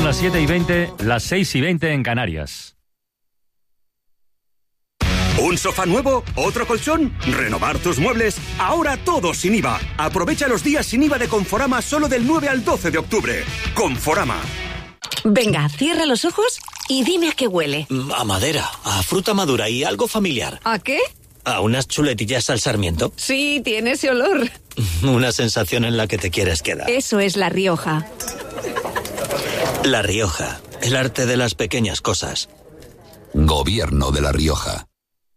las 7:20, las 6:20 en Canarias. ¿Un sofá nuevo? ¿Otro colchón? ¿Renovar tus muebles? Ahora todo sin IVA. Aprovecha los días sin IVA de Conforama solo del 9 al 12 de octubre. Conforama. Venga, cierra los ojos y dime a qué huele. A madera, a fruta madura y algo familiar. ¿A qué? ¿A unas chuletillas al sarmiento? Sí, tiene ese olor. Una sensación en la que te quieres quedar. Eso es La Rioja. La Rioja, el arte de las pequeñas cosas. Gobierno de La Rioja.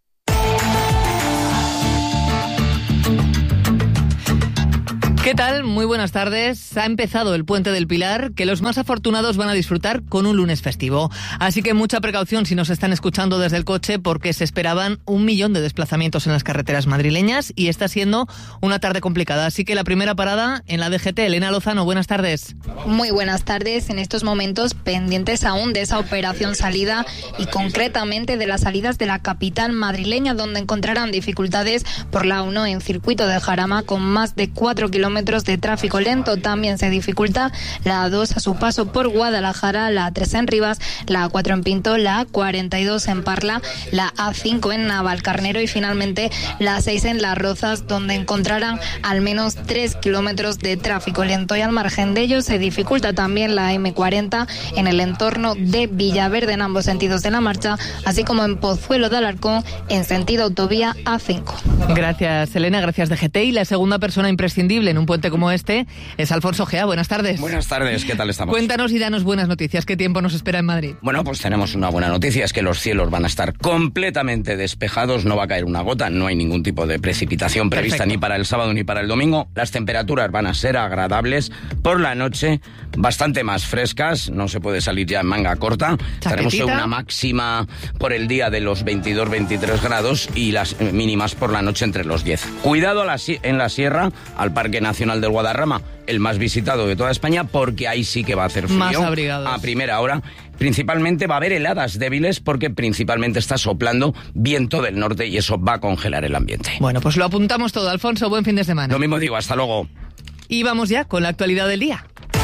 ¿Qué tal? Muy buenas tardes. Ha empezado el Puente del Pilar, que los más afortunados van a disfrutar con un lunes festivo. Así que mucha precaución si nos están escuchando desde el coche, porque se esperaban 1 millón de desplazamientos en las carreteras madrileñas y está siendo una tarde complicada. Así que la primera parada en la DGT. Elena Lozano, buenas tardes. Muy buenas tardes. En estos momentos pendientes aún de esa operación salida y concretamente de las salidas de la capital madrileña, donde encontrarán dificultades por la 1 en circuito de Jarama con más de 4 kilómetros de tráfico lento. También se dificulta la A2 a su paso por Guadalajara, la A3 en Rivas, la A4 en Pinto, la A42 en Parla, la A5 en Navalcarnero y finalmente la A6 en Las Rozas, donde encontrarán al menos 3 kilómetros de tráfico lento. Y al margen de ello se dificulta también la M40 en el entorno de Villaverde en ambos sentidos de la marcha, así como en Pozuelo de Alarcón en sentido autovía A5. Gracias, Elena, gracias DGT. Y la segunda persona imprescindible en un puente como este es Alfonso Gea. Buenas tardes. Buenas tardes, ¿qué tal estamos? Cuéntanos y danos buenas noticias. ¿Qué tiempo nos espera en Madrid? Bueno, pues tenemos una buena noticia, es que los cielos van a estar completamente despejados, no va a caer una gota, no hay ningún tipo de precipitación prevista. Perfecto. Ni para el sábado ni para el domingo. Las temperaturas van a ser agradables, por la noche bastante más frescas, no se puede salir ya en manga corta. Tenemos una máxima por el día de los 22-23 grados y las mínimas por la noche entre los 10. Cuidado en la sierra, al Parque Nacional del Guadarrama, el más visitado de toda España, porque ahí sí que va a hacer frío. Más abrigados. A primera hora. Principalmente va a haber heladas débiles porque principalmente está soplando viento del norte y eso va a congelar el ambiente. Bueno, pues lo apuntamos todo, Alfonso. Buen fin de semana. Lo mismo digo, hasta luego. Y vamos ya con la actualidad del día.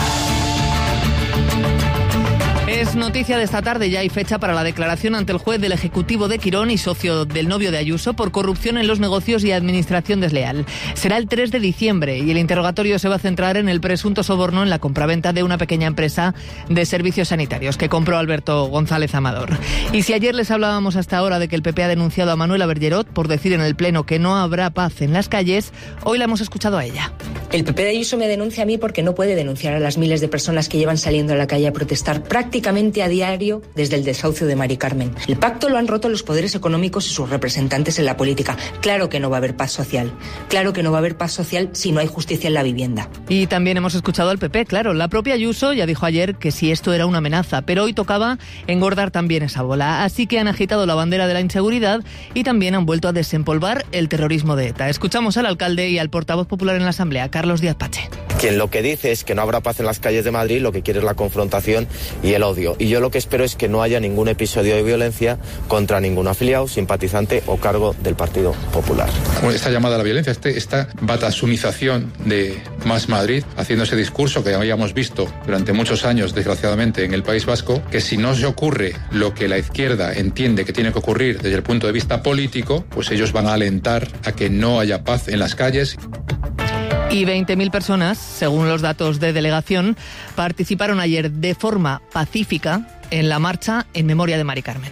Es noticia de esta tarde, ya hay fecha para la declaración ante el juez del Ejecutivo de Quirón y socio del novio de Ayuso por corrupción en los negocios y administración desleal. Será el 3 de diciembre y el interrogatorio se va a centrar en el presunto soborno en la compraventa de una pequeña empresa de servicios sanitarios que compró Alberto González Amador. Y si ayer les hablábamos hasta ahora de que el PP ha denunciado a Manuela Bergerot por decir en el Pleno que no habrá paz en las calles, hoy la hemos escuchado a ella. El PP de Ayuso me denuncia a mí porque no puede denunciar a las miles de personas que llevan saliendo a la calle a protestar prácticamente a diario desde el desahucio de Mari Carmen. El pacto lo han roto los poderes económicos y sus representantes en la política. Claro que no va a haber paz social. Claro que no va a haber paz social si no hay justicia en la vivienda. Y también hemos escuchado al PP, claro. La propia Ayuso ya dijo ayer que si esto era una amenaza, pero hoy tocaba engordar también esa bola. Así que han agitado la bandera de la inseguridad y también han vuelto a desempolvar el terrorismo de ETA. Escuchamos al alcalde y al portavoz popular en la Asamblea, Carlos Díaz Pache. Quien lo que dice es que no habrá paz en las calles de Madrid, lo que quiere es la confrontación y el odio. Y yo lo que espero es que no haya ningún episodio de violencia contra ningún afiliado, simpatizante o cargo del Partido Popular. Esta llamada a la violencia, esta batasumización de Más Madrid, haciendo ese discurso que habíamos visto durante muchos años, desgraciadamente, en el País Vasco, que si no se ocurre lo que la izquierda entiende que tiene que ocurrir desde el punto de vista político, pues ellos van a alentar a que no haya paz en las calles. Y 20.000 personas, según los datos de delegación, participaron ayer de forma pacífica en la marcha en memoria de Mari Carmen.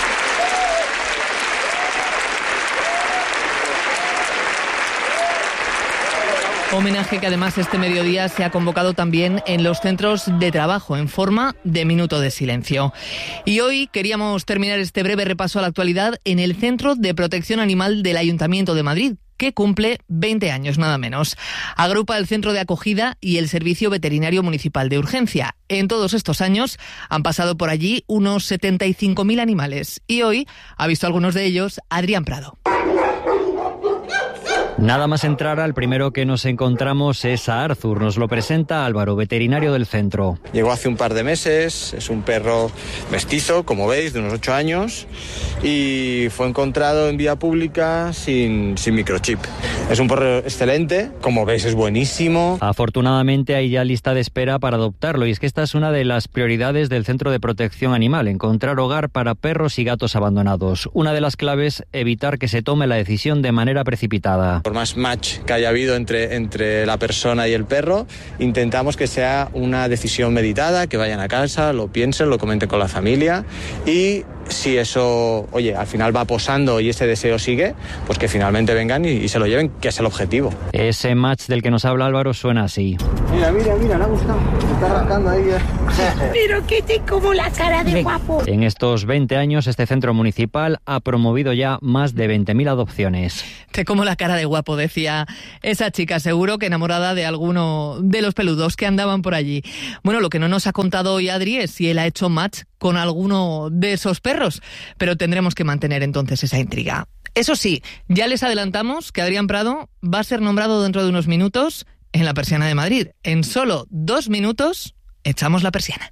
Homenaje que además este mediodía se ha convocado también en los centros de trabajo en forma de minuto de silencio. Y hoy queríamos terminar este breve repaso a la actualidad en el Centro de Protección Animal del Ayuntamiento de Madrid, que cumple 20 años, nada menos. Agrupa el Centro de Acogida y el Servicio Veterinario Municipal de Urgencia. En todos estos años han pasado por allí unos 75.000 animales. Y hoy ha visto algunos de ellos Adrián Prado. Nada más entrar, al primero que nos encontramos es a Arthur. Nos lo presenta Álvaro, veterinario del centro. Llegó hace un par de meses, es un perro mestizo, como veis, de unos 8 años, y fue encontrado en vía pública sin microchip. Es un perro excelente, como veis es buenísimo. Afortunadamente hay ya lista de espera para adoptarlo, y es que esta es una de las prioridades del Centro de Protección Animal, encontrar hogar para perros y gatos abandonados. Una de las claves, evitar que se tome la decisión de manera precipitada. Por más match que haya habido entre la persona y el perro, intentamos que sea una decisión meditada, que vayan a casa, lo piensen, lo comenten con la familia, y si eso, oye, al final va posando y ese deseo sigue, pues que finalmente vengan y se lo lleven, que es el objetivo. Ese match del que nos habla Álvaro suena así. Mira, le ha gustado. Se está arrancando ahí. Pero que te como la cara de guapo. En estos 20 años, este centro municipal ha promovido ya más de 20.000 adopciones. Te como la cara de guapo, decía esa chica, seguro que enamorada de alguno de los peludos que andaban por allí. Bueno, lo que no nos ha contado hoy Adri es si él ha hecho match con alguno de esos perros, pero tendremos que mantener entonces esa intriga. Eso sí, ya les adelantamos que Adrián Prado va a ser nombrado dentro de unos minutos en la Persiana de Madrid. En solo 2 minutos echamos la persiana.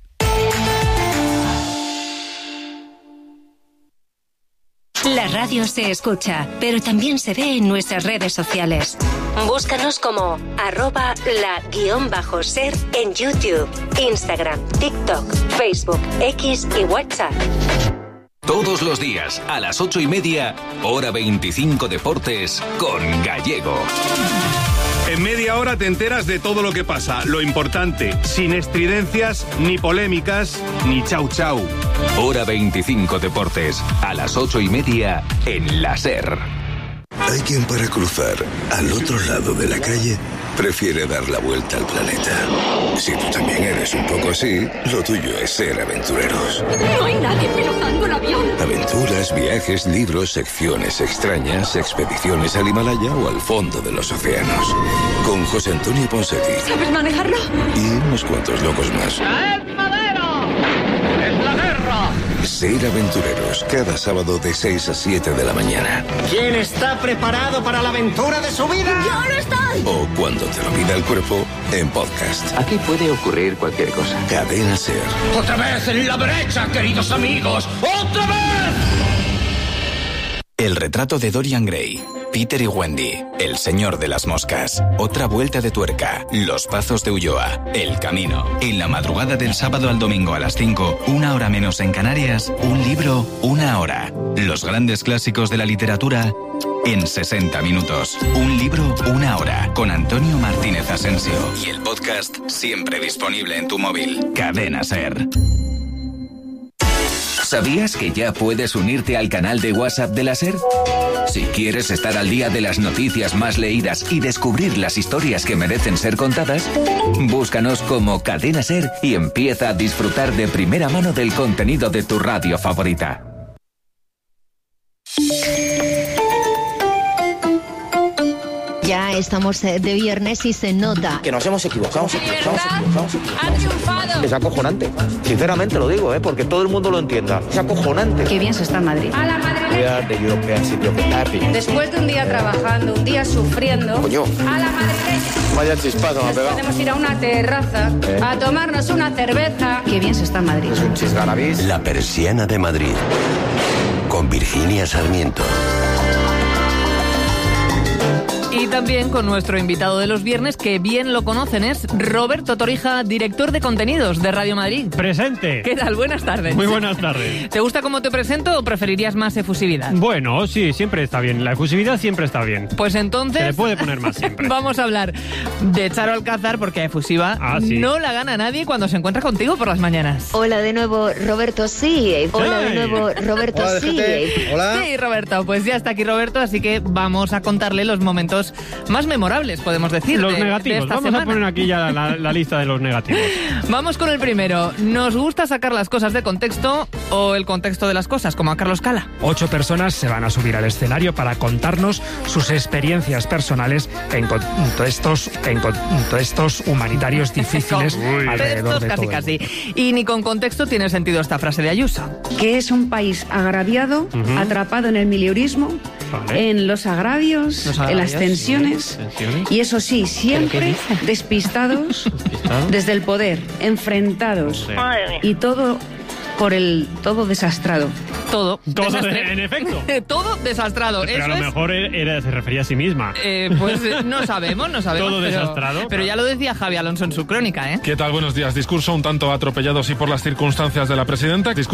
La radio se escucha, pero también se ve en nuestras redes sociales. Búscanos como @la_ser en YouTube, Instagram, TikTok, Facebook, X y WhatsApp. Todos los días, a las 8:30, Hora 25 Deportes, con Gallego. En media hora te enteras de todo lo que pasa, lo importante, sin estridencias, ni polémicas, ni chau chau. Hora 25 Deportes, a las 8:30, en la SER. Hay quien para cruzar al otro lado de la calle prefiere dar la vuelta al planeta. Si tú también eres un poco así, lo tuyo es ser aventureros. No hay nadie pilotando el avión. Aventuras, viajes, libros, secciones extrañas, expediciones al Himalaya o al fondo de los océanos. Con José Antonio Ponseti. ¿Sabes manejarlo? Y unos cuantos locos más. ¡Es madero! ¡Es la guerra! Ser aventureros, cada sábado de 6 a 7 de la mañana. ¿Quién está preparado para la aventura de su vida? ¡Yo no estoy! O cuando te lo pida el cuerpo, en podcast. Aquí puede ocurrir cualquier cosa. Cadena SER. ¡Otra vez en la brecha, queridos amigos! ¡Otra vez! El retrato de Dorian Gray, Peter y Wendy, El señor de las moscas, Otra vuelta de tuerca, Los pazos de Ulloa, El camino. En la madrugada del sábado al domingo a las 5, 1 hora menos en Canarias, un libro, 1 hora. Los grandes clásicos de la literatura en 60 minutos. Un libro, 1 hora, con Antonio Martínez Asensio. Y el podcast siempre disponible en tu móvil. Cadena SER. ¿Sabías que ya puedes unirte al canal de WhatsApp de la SER? Si quieres estar al día de las noticias más leídas y descubrir las historias que merecen ser contadas, búscanos como Cadena SER y empieza a disfrutar de primera mano del contenido de tu radio favorita. Ya estamos de viernes y se nota. Que nos hemos equivocado. Es acojonante. Sinceramente lo digo, porque todo el mundo lo entienda. Es acojonante. Qué bien se está en Madrid. A la madrileña. Después de un día trabajando, un día sufriendo. Coño. A la madrileña. Vaya chispazo me ha pegado. Podemos ir a una terraza a tomarnos una cerveza. Qué bien se está en Madrid. Es un chisgarabís. La Persiana de Madrid. Con Virginia Sarmiento. Y también con nuestro invitado de los viernes, que bien lo conocen, es Roberto Torija, director de contenidos de Radio Madrid. Presente. ¿Qué tal? Buenas tardes. Muy buenas tardes. ¿Te gusta cómo te presento o preferirías más efusividad? Bueno, sí, siempre está bien. La efusividad siempre está bien. Pues entonces... Se le puede poner más siempre. Vamos a hablar de Charo Alcázar, porque efusiva no la gana nadie cuando se encuentra contigo por las mañanas. Hola de nuevo, Roberto, sí. Hola de nuevo, Roberto, hola, sí. Hola. Sí, Roberto, pues ya está aquí Roberto, así que vamos a contarle los momentos más memorables, podemos decir. Los de negativos. Vamos semana. a poner aquí ya la lista de los negativos. Vamos con el primero. ¿Nos gusta sacar las cosas de contexto o el contexto de las cosas, como a Carlos Cala? 8 personas se van a subir al escenario para contarnos sus experiencias personales en contextos humanitarios difíciles alrededor de todo. Casi. Y ni con contexto tiene sentido esta frase de Ayuso. Que es un país agraviado, atrapado en el mileurismo en los agravios, en las tensiones. Y eso sí, siempre despistados desde el poder, enfrentados. Y todo todo desastrado. Todo en efecto. Todo desastrado. Pero a lo mejor se refería a sí misma. Pues no sabemos. Todo desastrado. Pero ya lo decía Javi Alonso en su crónica, ¿eh? ¿Qué tal? Buenos días. Discurso un tanto atropellado sí por las circunstancias de la presidenta. ¿Qué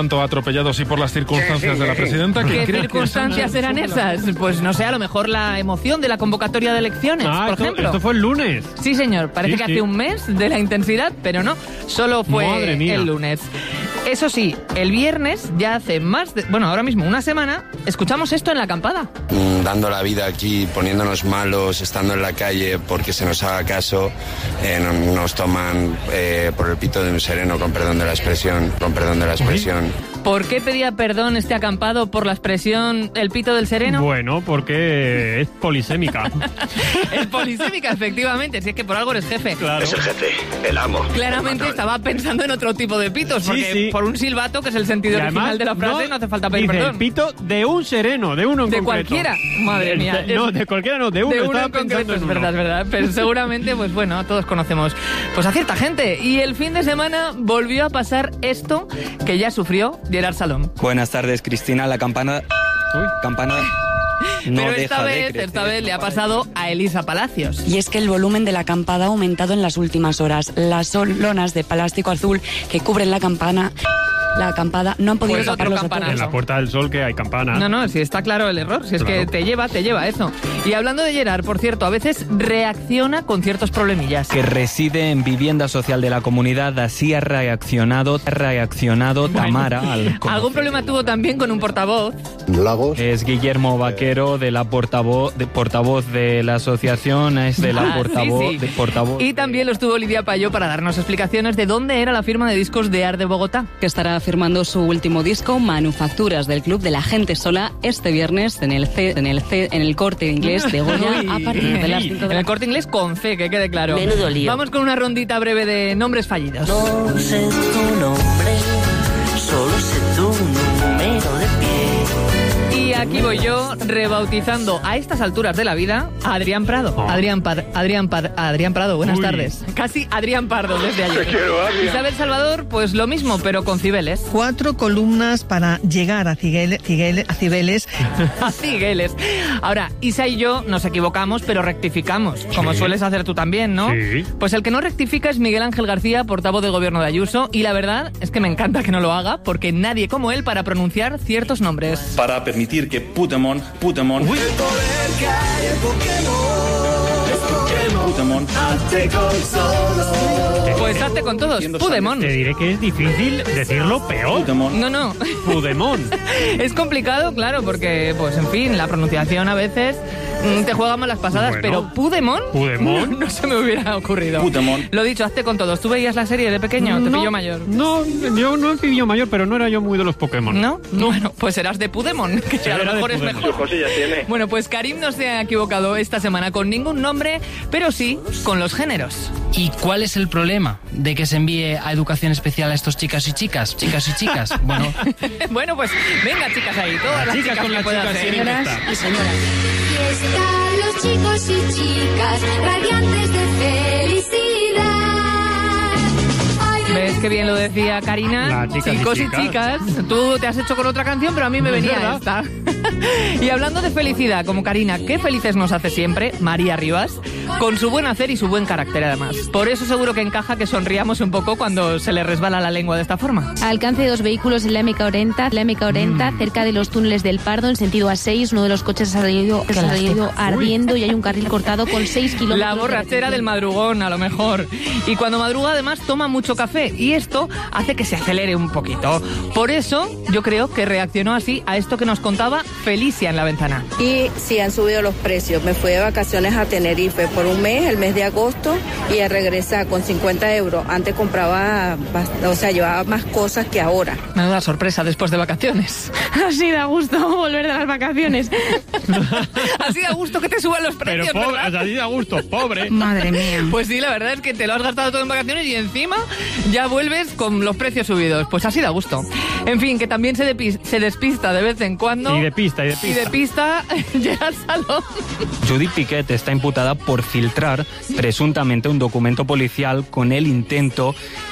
circunstancias eran esas? Pues no sé, a lo mejor la emoción de la convocatoria de elecciones, por ejemplo. Esto fue el lunes. Sí, señor. Parece que hace un mes de la intensidad, pero no. Solo fue el lunes. Eso sí, el viernes, ya hace ahora mismo una semana, escuchamos esto en La Acampada. Dando la vida aquí, poniéndonos malos, estando en la calle porque se nos haga caso, nos toman por el pito de un sereno, con perdón de la expresión. ¿Por qué pedía perdón este acampado por la expresión el pito del sereno? Bueno, porque es polisémica. Es polisémica, efectivamente, si es que por algo eres jefe. Claro. Es el jefe, el amo. Claramente estaba pensando en otro tipo de pitos, porque por un silbato, que es el sentido original de la frase, no hace falta pedir perdón. El pito de un sereno, de uno en concreto. De cualquiera, madre mía. No, de cualquiera no, de uno. De uno en concreto, es verdad. Pero seguramente, pues bueno, todos conocemos pues a cierta gente. Y el fin de semana volvió a pasar esto que ya sufrió Gerard Salom. Buenas tardes, Cristina. La campana... No, pero esta vez le ha pasado a Elisa Palacios. Y es que el volumen de la acampada ha aumentado en las últimas horas. Las lonas de plástico azul que cubren la acampada no han podido tapar los otros. En la Puerta del Sol que hay campana. No, si está claro el error, si es que te lleva eso. Y hablando de Gerard, por cierto, a veces reacciona con ciertos problemillas. Que reside en vivienda social de la comunidad, así ha reaccionado Tamara. Algún problema tuvo también con un portavoz. Lagos. Es Guillermo Vaquero, de la portavoz de la asociación, es de la portavoz. Y también los tuvo Lidia Payó para darnos explicaciones de dónde era la firma de discos de Art de Bogotá. Que estará firmando su último disco, Manufacturas, del Club de la Gente Sola, este viernes en el Corte Inglés de Goya a partir de las 5 de la tarde. En el Corte Inglés con C, que quede claro. Menudo lío. Vamos con una rondita breve de nombres fallidos. No sé tu nombre, solo sé tu número de pie. Y aquí voy yo rebautizando a estas alturas de la vida a Adrián Prado. Adrián Prado, buenas tardes. Casi Adrián Pardo desde ayer. Te quiero, Adrián. Isabel Salvador, pues lo mismo, pero con Cibeles. 4 columnas para llegar a Cibeles. A Cibeles. Ahora, Isa y yo nos equivocamos, pero rectificamos, como sueles hacer tú también, ¿no? Sí. Pues el que no rectifica es Miguel Ángel García, portavoz del gobierno de Ayuso, y la verdad es que me encanta que no lo haga, porque nadie como él para pronunciar ciertos nombres. Para permitir que Putemon. Uy. Putemon. Pues hazte con todos. Pudemon. Te diré que es difícil decirlo peor. Putemon. No. Pudemon. Es complicado, claro, porque, pues en fin, la pronunciación a veces te juega malas pasadas, pero Pudemon no se me hubiera ocurrido. Putemon. Lo dicho, hazte con todos. ¿Tú veías la serie de pequeño? ¿Te pilló mayor? No, yo no he pillado mayor, pero no era yo muy de los Pokémon. ¿No? Bueno, pues serás de Pudemon, que a lo mejor es mejor. Bueno, pues Karim no se ha equivocado esta semana con ningún nombre, pero sí con los géneros. ¿Y cuál es el problema de que se envíe a educación especial a estos chicas y chicas? Bueno, bueno, pues venga, chicas ahí, todas las chicas con las chicas, señoras y señoras. Y están los chicos y chicas radiantes de felicidad. ¿Ves qué bien lo decía Karina? Chicos y chicas. Tú te has hecho con otra canción, pero a mí me venía esta. Y hablando de felicidad, como Karina, qué felices nos hace siempre María Rivas, con su buen hacer y su buen carácter además. Por eso seguro que encaja que sonriamos un poco cuando se le resbala la lengua de esta forma. Al alcance de 2 vehículos en la M40, cerca de los túneles del Pardo, en sentido A6, uno de los coches ha salido ardiendo y hay un carril cortado con 6 kilómetros. La borrachera del madrugón, a lo mejor. Y cuando madruga además toma mucho café y esto hace que se acelere un poquito. Por eso yo creo que reaccionó así a esto que nos contaba Felicia en La Ventana. Y sí han subido los precios. Me fui de vacaciones a Tenerife por un mes, el mes de agosto, y al regresar con 50 euros. Antes compraba, llevaba más cosas que ahora. Menuda sorpresa después de vacaciones. Así da gusto volver de las vacaciones. Así da gusto que te suban los precios, pero ¿verdad? así da gusto, pobre. Madre mía. Pues sí, la verdad es que te lo has gastado todo en vacaciones y encima ya vuelves con los precios subidos. Pues así da gusto. En fin, que también se despista de vez en cuando. Y de pista. llega al salón. Judith Piquet está imputada por filtrar presuntamente un documento policial con el que intentó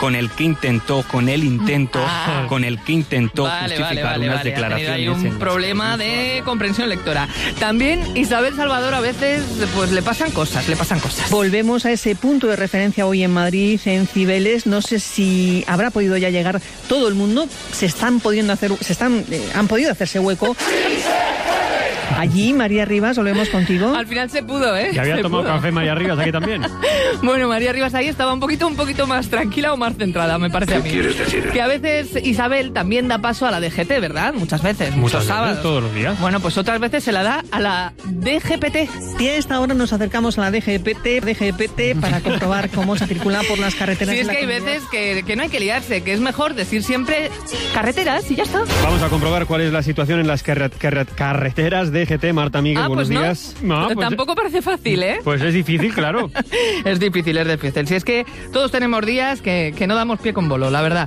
justificar unas declaraciones. Hay un problema de comprensión lectora. También Isabel Salvador a veces pues le pasan cosas. Volvemos a ese punto de referencia hoy en Madrid, en Cibeles. No sé si habrá podido ya llegar todo el mundo. Han podido hacerse hueco. Allí, María Rivas, volvemos contigo. Al final se pudo, ¿eh? ¿Ya había tomado café María Rivas aquí también? Bueno, María Rivas ahí estaba un poquito más tranquila o más centrada, me parece a mí. ¿Qué quieres decir? Que a veces Isabel también da paso a la DGT, ¿verdad? Muchas veces, muchos sábados. Todos los días. Bueno, pues otras veces se la da a la DGPT. Y a esta hora nos acercamos a la DGPT para comprobar cómo se circula por las carreteras. Sí, es que hay veces que no hay que liarse, que es mejor decir siempre carreteras y ya está. Vamos a comprobar cuál es la situación en las carreteras DGT. Marta Miguel, buenos días. No, pues tampoco parece fácil, ¿eh? Pues es difícil, claro. Es difícil. Si es que todos tenemos días que no damos pie con bolo, la verdad.